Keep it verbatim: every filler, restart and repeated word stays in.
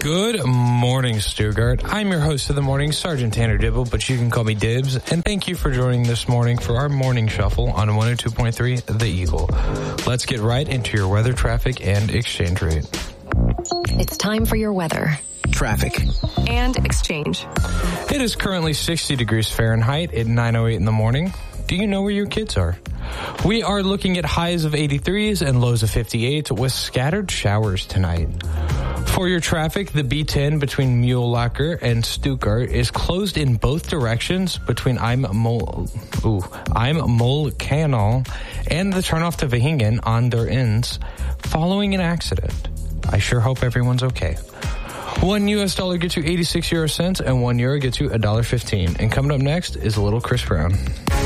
Good morning, Stuttgart. I'm your host of the morning, Sergeant Tanner Dibble, but you can call me Dibs. And thank you for joining this morning for our morning shuffle on one oh two point three The Eagle. Let's get right into your weather, traffic, and exchange rate. It's time for your weather, traffic, and exchange. It is currently sixty degrees Fahrenheit at nine oh eight in the morning. Do you know where your kids are? We are looking at highs of eighty-threes and lows of fifty-eight with scattered showers tonight. For your traffic, the B ten between Mühlacker and Stuttgart is closed in both directions between I'm Mol, ooh, I'm Mol Canal and the turnoff to Vehingen on their ends following an accident. I sure hope everyone's okay. One U S dollar gets you eighty-six euro cents and one euro gets you one dollar fifteen. And coming up next is a little Chris Brown.